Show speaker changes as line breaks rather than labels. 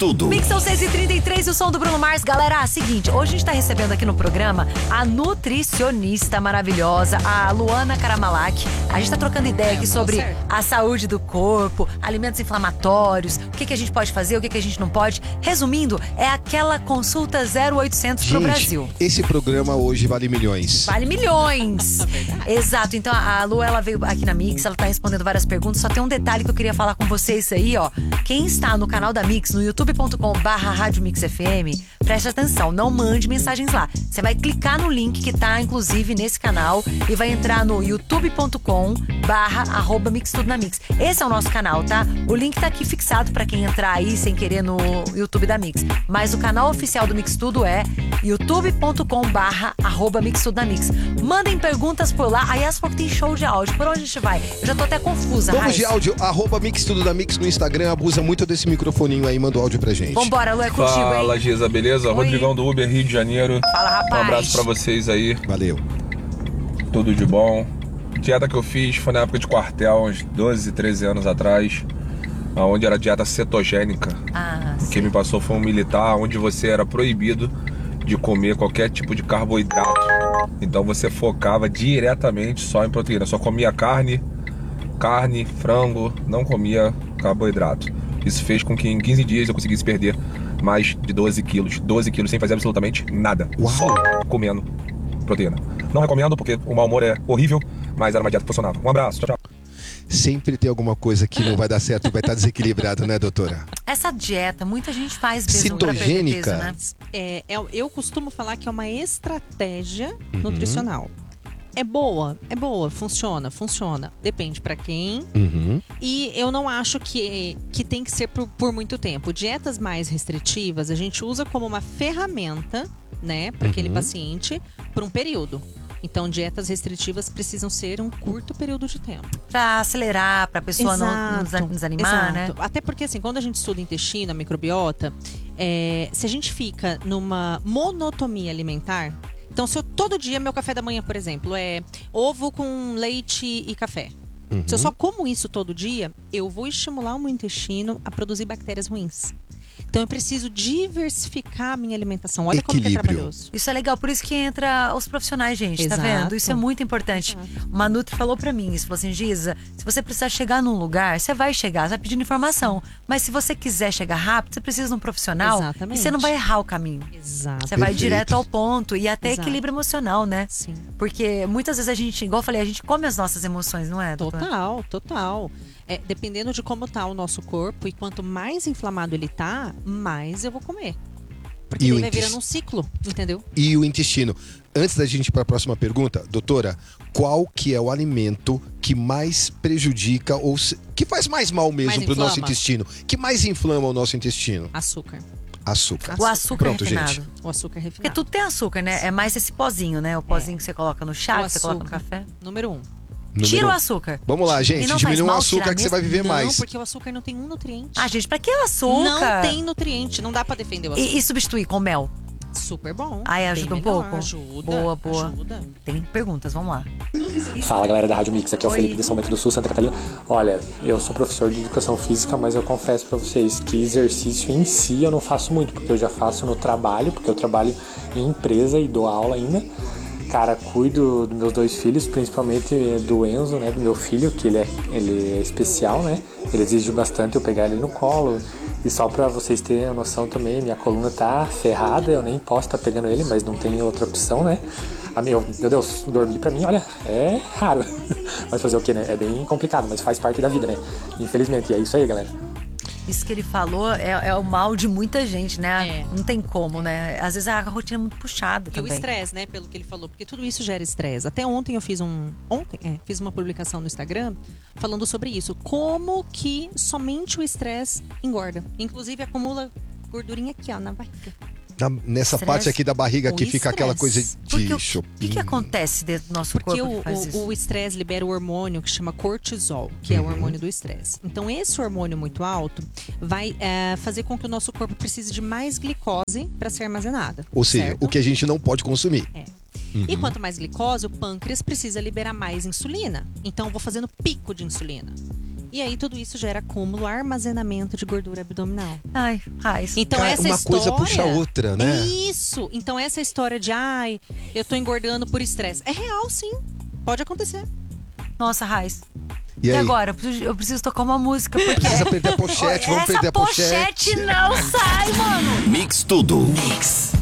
tudo.
Mix são 6h33 e o som do Bruno Mars. Galera, seguinte, hoje a gente tá recebendo aqui no programa a nutricionista maravilhosa, a Luana Karamalak. A gente tá trocando ideia aqui sobre a saúde do corpo, alimentos inflamatórios, o que a gente pode fazer, o que a gente não pode. Resumindo, é aquela consulta 0800 pro Brasil.
Esse programa hoje vale milhões.
Vale milhões. Exato. Então a Lu, ela veio aqui na Mix, ela tá respondendo várias perguntas. Só tem um detalhe que eu queria falar com vocês aí, ó. Quem está no canal da Mix, no youtube.com/Rádio Mix FM, preste atenção, não mande mensagens lá. Você vai clicar no link que tá, inclusive, nesse canal e vai entrar no youtube.com/@Mix Tudo na Mix. Esse é o nosso canal, tá? O link tá aqui fixado pra quem entrar aí sem querer no YouTube da Mix. Mas o canal oficial do Mix Tudo é youtube.com/@Mix Tudo na Mix. Mandem perguntas por lá. Aí as pouco tem show de áudio. Por onde a gente vai? Eu já tô até confusa.
Vamos de áudio, @Mix Tudo da Mix no Instagram. Abusa muito desse microfoninho aí, manda o áudio pra gente.
Vambora, Lu, é contigo, hein?
Fala, Giza, beleza?
Oi.
Rodrigão do Uber, Rio de Janeiro.
Fala, rapaz.
Um abraço pra vocês aí.
Valeu.
Tudo de bom. Dieta que eu fiz foi na época de quartel, uns 12, 13 anos atrás, onde era dieta cetogênica. Quem me passou foi um militar, onde você era proibido de comer qualquer tipo de carboidrato. Então você focava diretamente só em proteína. Só comia carne, frango, não comia carboidrato. Isso fez com que em 15 dias eu conseguisse perder mais de 12 quilos. 12 quilos sem fazer absolutamente nada.
Uau.
Só comendo proteína. Não recomendo porque o mau humor é horrível, mas era uma dieta que funcionava. Um abraço, tchau, tchau.
Sempre tem alguma coisa que não vai dar certo e vai estar desequilibrado, né, doutora?
Essa dieta, muita gente faz mesmo pra perder peso,
Cetogênica?
né?
Eu costumo falar que é uma estratégia nutricional. É boa, funciona. Depende pra quem. E eu não acho que tem que ser por muito tempo. Dietas mais restritivas a gente usa como uma ferramenta, né, para aquele paciente por um período. Então, dietas restritivas precisam ser um curto período de tempo.
Pra acelerar, pra pessoa não desanimar, né?
Até porque, assim, quando a gente estuda intestino, a microbiota, se a gente fica numa monotonia alimentar. Então, se eu todo dia, meu café da manhã, por exemplo, é ovo com leite e café. Se eu só como isso todo dia, eu vou estimular o meu intestino a produzir bactérias ruins. Então eu preciso diversificar a minha alimentação. Olha como que é trabalhoso.
Isso é legal, por isso que entra os profissionais, gente,
Exato.
tá vendo? Isso é muito importante. Uma Nutri falou pra mim, isso falou assim, Giza, se você precisar chegar num lugar, você vai chegar, você vai pedindo informação. Mas se você quiser chegar rápido, você precisa de um profissional.
Exatamente.
E você não vai errar o caminho.
Exato.
Você vai
Perfeito.
direto ao ponto e até
Exato.
equilíbrio emocional, né?
Sim.
Porque muitas vezes a gente, igual eu falei, a gente come as nossas emoções, não é? doutora?
Total. Dependendo de como tá o nosso corpo e quanto mais inflamado ele tá, mais eu vou comer. Porque
E
ele
o
vai
intestino?
virando um ciclo, entendeu?
E o intestino. Antes da gente ir para a próxima pergunta, doutora, qual que é o alimento que mais prejudica ou que faz mais mal mesmo
Mais
para o nosso
inflama?
intestino? Que mais inflama o nosso intestino?
Açúcar.
Açúcar.
O açúcar
Pronto,
refinado.
gente.
O açúcar
Porque
refinado.
tudo tem açúcar, né? É mais esse pozinho, né? O pozinho que você coloca no chá,
O
que você coloca no
açúcar.
café.
Número 1.
Tira o
um.
açúcar.
Vamos lá,
E
gente.
não
Diminui
faz
o
mal
açúcar
tirar
que você vai viver
Não,
mais.
porque o açúcar não tem um nutriente.
Ah, gente, pra que açúcar?
Não tem nutriente, não dá pra defender o açúcar.
E substituir com mel?
Super bom.
Ai, ajuda
Bem
um
melhor,
pouco?
Ajuda.
Boa.
Ajuda.
Tem perguntas, vamos lá.
Fala galera da Rádio Mix, aqui é o
Oi.
Felipe de São Bento do Sul, Santa Catarina. Olha, eu sou professor de educação física, mas eu confesso pra vocês que exercício em si eu não faço muito, porque eu já faço no trabalho, porque eu trabalho em empresa e dou aula ainda. Cara, cuido dos meus 2 filhos, principalmente do Enzo, né, do meu filho, que ele é especial, né? Ele exige bastante eu pegar ele no colo. E só pra vocês terem a noção também, minha coluna tá ferrada, eu nem posso estar pegando ele, mas não tem outra opção, né? Meu Deus, dormir pra mim, olha, é raro. Mas fazer o quê, né? É bem complicado, mas faz parte da vida, né? Infelizmente, e é isso aí, galera.
Isso que ele falou é o mal de muita gente, né?
É.
Não tem como, né? Às vezes a rotina é muito puxada
E o
também.
estresse, né, pelo que ele falou, porque tudo isso gera estresse. Até ontem eu fiz fiz uma publicação no Instagram falando sobre isso. Como que somente o estresse engorda. Inclusive acumula gordurinha aqui, ó, na barriga.
Nessa
Estresse.
parte aqui da barriga
O
que fica aquela coisa
estresse.
de
O
chopinho.
que acontece dentro do nosso
Porque
corpo que faz isso?
o estresse libera o hormônio que chama cortisol, que é o hormônio do estresse. Então, esse hormônio muito alto vai fazer com que o nosso corpo precise de mais glicose para ser armazenada.
Ou seja,
certo?
o que a gente não pode consumir.
E quanto mais glicose, o pâncreas precisa liberar mais insulina. Então, eu vou fazendo pico de insulina. E aí tudo isso gera acúmulo, armazenamento de gordura abdominal.
Ai, Raiz.
Então
Cara,
essa
uma
história...
coisa puxa a outra, né?
Isso. Então essa história de, eu tô engordando por estresse. É real, sim. Pode acontecer.
Nossa, Raiz.
E aí?
agora? Eu preciso tocar uma música, porque...
Precisa perder a pochete, vamos perder a pochete.
Essa pochete não sai, mano.
Mix Tudo. Mix.